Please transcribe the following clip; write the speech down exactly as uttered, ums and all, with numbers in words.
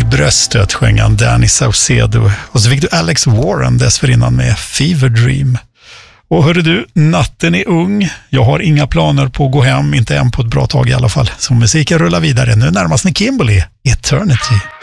bröstet sjöng han Danny Saucedo. Och så fick du Alex Warren dessförinnan med Fever Dream. Och hörde du, natten är ung. Jag har inga planer på att gå hem, inte än på ett bra tag i alla fall. Så musiken rullar vidare. Nu närmast ni Kimberly, Eternity.